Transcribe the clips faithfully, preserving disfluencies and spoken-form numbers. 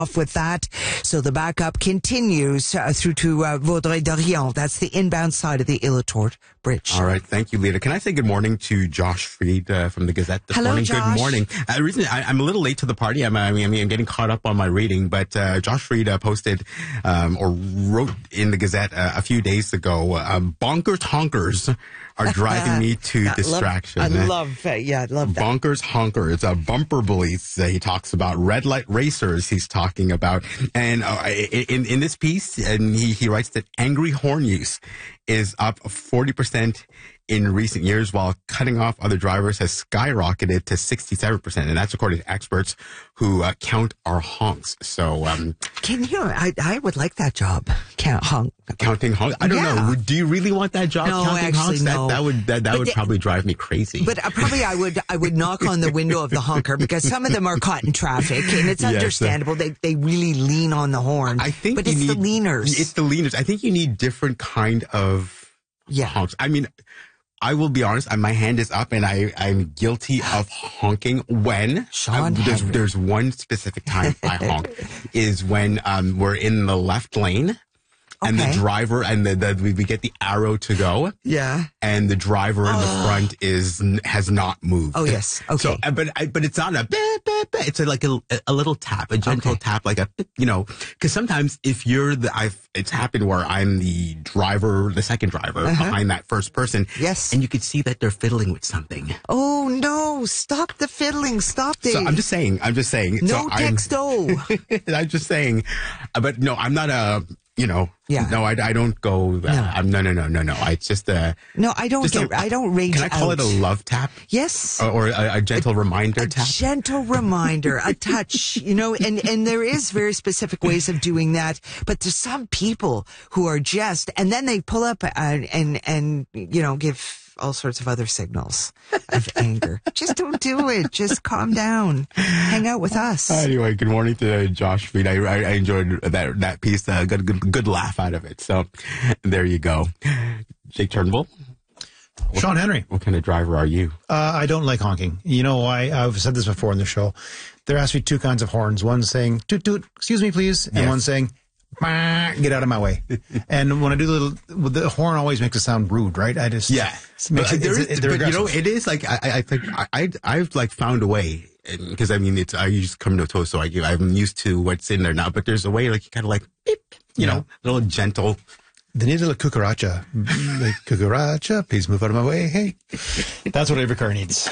off with that. So the backup continues uh, through to uh, Vaudreuil-Dorion. That's the inbound side of the Ilotort Bridge. All right. Thank you, Lita. Can I say good morning to Josh Freed uh, from the Gazette this Hello, morning? Josh. Good morning. Uh, the reason I, I'm a little late to the party. I'm, I mean, I mean, I'm getting caught up on my reading, but uh, Josh Freed uh, posted um, or wrote in the Gazette uh, a few days ago, um, bonkers honkers are driving me to I distraction. Love, I love, uh, yeah, I love that. Bonkers honkers, uh, bumper bullies. Uh, he talks about red light racers. He's talking about, and uh, in in this piece, and he he writes that angry horn use is up forty percent in recent years, while cutting off other drivers has skyrocketed to sixty-seven percent, and that's according to experts who uh, count our honks. So, um, can you? I I would like that job. Count honk. Counting honks. I don't yeah. know. Do you really want that job? No, counting actually, honks? no. That, that would that, that would the, probably drive me crazy. But uh, probably I would I would knock on the window of the honker, because some of them are caught in traffic, and it's yes, understandable. Uh, they they really lean on the horn. I think, but it's need, the leaners. It's the leaners. I think you need different kind of yeah. honks. I mean, I will be honest, my hand is up, and I, I'm guilty of honking when Sean uh, there's, there's one specific time I honk is when um, we're in the left lane. And okay. the driver, and the, the we, we get the arrow to go. Yeah. And the driver in oh. the front is has not moved. Oh yes. Okay. So, but I, but it's not a. It's a, like a a little tap, a gentle okay. tap, like a you know. Because sometimes if you're the, I've it's happened where I'm the driver, the second driver uh-huh. behind that first person. Yes. And you could see that they're fiddling with something. Oh no! Stop the fiddling! Stop the. So I'm just saying. I'm just saying. No so texto. I'm, I'm just saying. But no, I'm not a. You know, yeah. no, I, I don't go. Uh, no. I'm, no, no, no, no, no. It's just a. No, I don't get. A, I don't rage. Can I call out. it a love tap? Yes. Or, or a, a gentle a, reminder a tap. A gentle reminder, a touch. You know, and and there is very specific ways of doing that. But there's some people who are just, and then they pull up and and and you know give all sorts of other signals of anger. Just don't do it. Just calm down. Hang out with us. Anyway, good morning to Josh Freed. I, I, I enjoyed that that piece. Uh, good, good good laugh out of it. So there you go. Jake Turnbull. What, Sean Henry. What kind of driver are you? Uh, I don't like honking. You know why? I've said this before in the show. There has to be two kinds of horns. One saying, toot toot, excuse me, please. And yes. one saying, get out of my way. And when I do the little, the horn always makes it sound rude, right? I just yeah. Makes but, it, is, it, but you know, it is like I, I think I, I I've like found a way, because I mean it's I just come to a toast, so I I'm used to what's in there now. But there's a way like you kind of like beep, you yeah. know, a little gentle. They need a little cucaracha. Like, cucaracha, please move out of my way. Hey, that's what every car needs.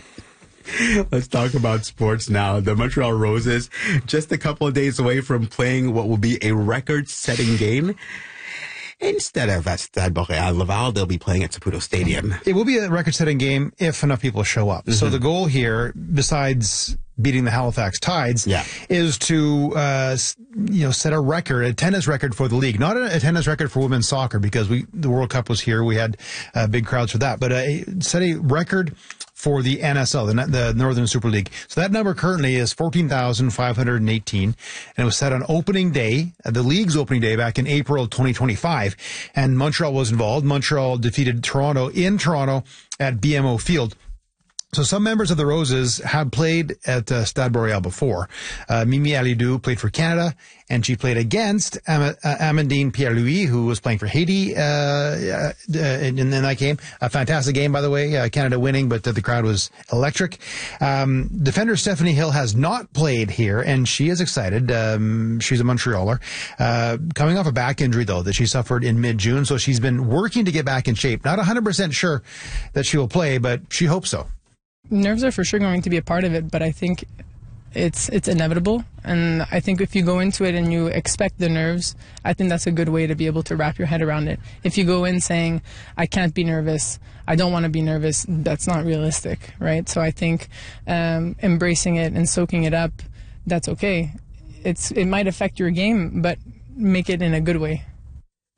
Let's talk about sports now. The Montreal Roses, just a couple of days away from playing what will be a record-setting game. Instead of at Stade Boréal-Laval, they'll be playing at Saputo Stadium. It will be a record-setting game if enough people show up. Mm-hmm. So the goal here, besides beating the Halifax Tides, yeah. is to uh, you know set a record, a tennis record for the league. Not a, a tennis record for women's soccer, because we the World Cup was here. We had uh, big crowds for that. But uh, set a record for the N S L, the, the Northern Super League. So that number currently is fourteen thousand five hundred eighteen, and it was set on opening day, uh, the league's opening day back in April of twenty twenty-five, and Montreal was involved. Montreal defeated Toronto in Toronto at B M O Field. So some members of the Roses have played at uh, Stade Boréal before. Uh, Mimi Alidou played for Canada, and she played against Am- uh, Amandine Pierre-Louis, who was playing for Haiti uh, uh, in, in that game. A fantastic game, by the way. Uh, Canada winning, but uh, the crowd was electric. Um, defender Stephanie Hill has not played here, and she is excited. Um, she's a Montrealer. Uh, coming off a back injury, though, that she suffered in mid-June, so she's been working to get back in shape. Not one hundred percent sure that she will play, but she hopes so. Nerves are for sure going to be a part of it, but I think it's it's inevitable. And I think if you go into it and you expect the nerves, I think that's a good way to be able to wrap your head around it. If you go in saying, I can't be nervous, I don't want to be nervous, that's not realistic, right? So I think um, embracing it and soaking it up, that's okay. It's It might affect your game, but make it in a good way.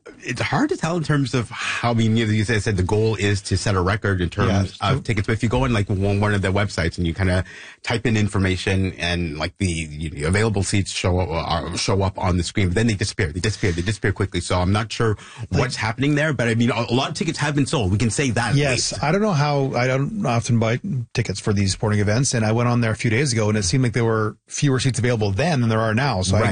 It's hard to tell in terms of how, I mean, you said the goal is to set a record in terms Yeah, so- of tickets. But if you go on like one, one of the websites and you kind of type in information and like the you know, available seats show up, uh, show up on the screen, but then they disappear. They disappear. They disappear quickly. So I'm not sure what's happening there. But I mean, a, a lot of tickets have been sold. We can say that. at Yes, least. I don't know how. I don't often buy tickets for these sporting events, and I went on there a few days ago, and it seemed like there were fewer seats available then than there are now. So I Right.